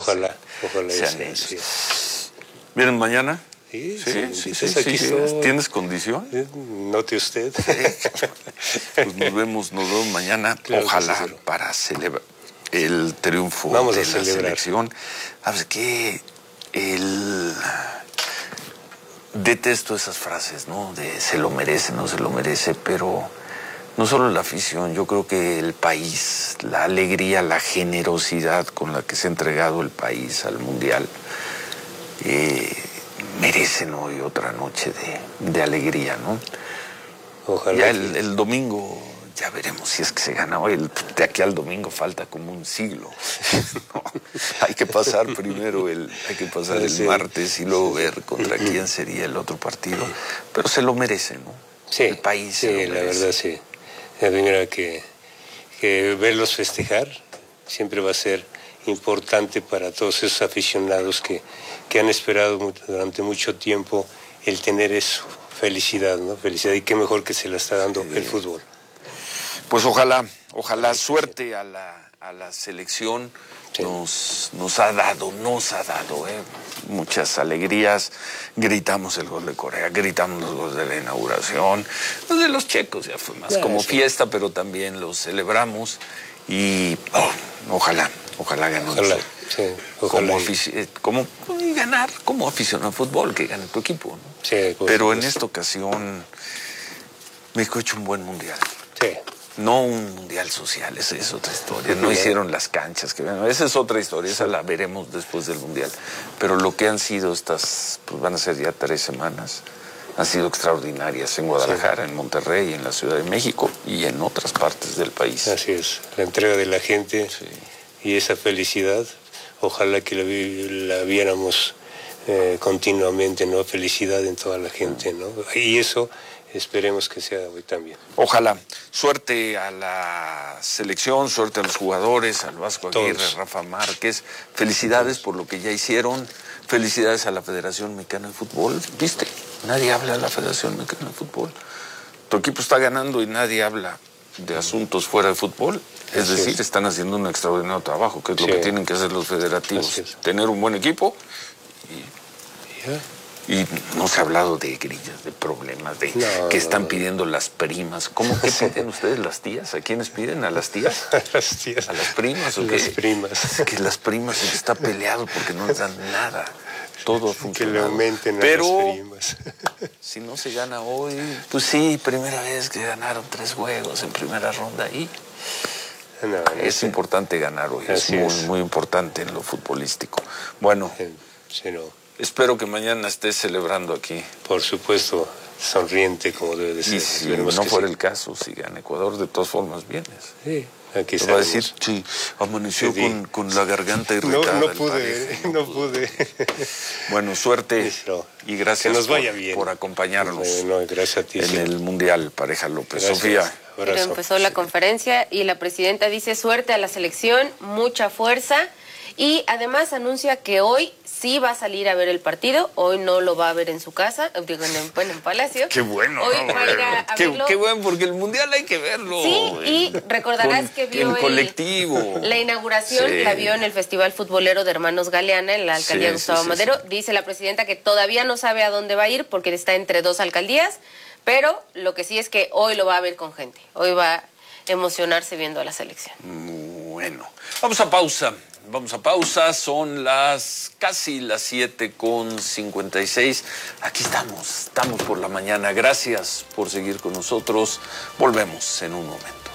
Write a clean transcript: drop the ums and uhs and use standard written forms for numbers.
Ojalá sean ellos. ¿Vienen mañana? Sí. ¿Tienes condición? Note usted. Pues nos vemos mañana. Claro, ojalá para celebrar el triunfo de la selección. ¿Sabes qué? Detesto esas frases, ¿no? De se lo merece, no se lo merece, pero no solo la afición, yo creo que el país, la alegría, la generosidad con la que se ha entregado el país al Mundial, merecen hoy otra noche de alegría, ¿no? Ojalá. Ya el domingo, ya veremos si es que se gana hoy. De aquí al domingo falta como un siglo. No, hay que pasar primero el martes y luego ver contra quién sería el otro partido. Pero se lo merece, ¿no? Sí, el país se lo merece. La verdad sí. La primera que verlos festejar siempre va a ser importante para todos esos aficionados que han esperado durante mucho tiempo el tener eso, felicidad, ¿no? Felicidad, y qué mejor que se la está dando el fútbol. Pues ojalá suerte a la selección. Sí. Nos ha dado muchas alegrías. Gritamos el gol de Corea, gritamos los goles de la inauguración. Los de los checos ya fue más como fiesta, pero también los celebramos. Y ojalá ganemos. Y ganar como aficionado al fútbol, que gane tu equipo, ¿no? Sí, pero en esta ocasión México ha hecho un buen mundial. Sí. No un mundial social, esa es otra historia. No hicieron las canchas, esa es otra historia, esa la veremos después del mundial. Pero lo que han sido estas, pues van a ser ya 3 semanas, han sido extraordinarias en Guadalajara, en Monterrey, en la Ciudad de México y en otras partes del país. Así es, la entrega de la gente y esa felicidad, ojalá que la viéramos continuamente, ¿no? Felicidad en toda la gente, ¿no? Y eso esperemos que sea hoy también. Ojalá. Suerte a la selección, suerte a los jugadores, al Vasco Aguirre, Rafa Márquez. Felicidades por lo que ya hicieron. Felicidades a la Federación Mexicana de Fútbol. ¿Viste? Nadie habla de la Federación Mexicana de Fútbol. Tu equipo está ganando y nadie habla de asuntos fuera de fútbol. Es decir, están haciendo un extraordinario trabajo, que es lo que tienen que hacer los federativos. Tener un buen equipo y no se ha hablado de grillas, de problemas, que están pidiendo las primas. ¿Cómo que piden ustedes las tías? ¿A quiénes piden? ¿A las tías? A las tías. ¿A las primas o qué? Las primas. Que las primas se está peleado porque no les dan nada. Todo funciona. Que le aumenten a las primas. Si no se gana hoy, pues sí, primera vez que ganaron 3 juegos en primera ronda y es importante ganar hoy. Es muy importante en lo futbolístico. Bueno. Espero que mañana estés celebrando aquí. Por supuesto, sonriente como debe de ser. Y si no fuera el caso, si gana Ecuador, de todas formas vienes. Sí, aquí te va a decir, sí, amaneció con la garganta irritada. No pude. Bueno, suerte y gracias que nos vaya bien por acompañarnos gracias a ti, en el Mundial, Pareja López. Gracias. Sofía. Pero empezó la conferencia y la presidenta dice suerte a la selección, mucha fuerza. Y además anuncia que hoy sí va a salir a ver el partido. Hoy no lo va a ver en su casa, digo, en Palacio. Qué bueno. Hoy va a ir a verlo. Qué bueno, porque el Mundial hay que verlo. Sí, y recordarás que vio en colectivo. La inauguración, la vio en el Festival Futbolero de Hermanos Galeana, en la alcaldía Gustavo Madero. Dice la presidenta que todavía no sabe a dónde va a ir porque está entre 2 alcaldías, pero lo que sí es que hoy lo va a ver con gente. Hoy va a emocionarse viendo a la selección. Bueno, vamos a pausa, son casi las 7:56. Aquí estamos por la mañana. Gracias por seguir con nosotros. Volvemos en un momento.